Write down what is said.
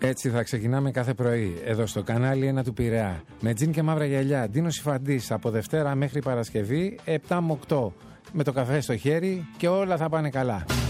Έτσι θα ξεκινάμε κάθε πρωί, εδώ στο κανάλι 1 του Πειραιά. Με τζιν και μαύρα γυαλιά, Ντίνος Ιφαντής, από Δευτέρα μέχρι Παρασκευή, 7 με 8. Με το καφέ στο χέρι και όλα θα πάνε καλά.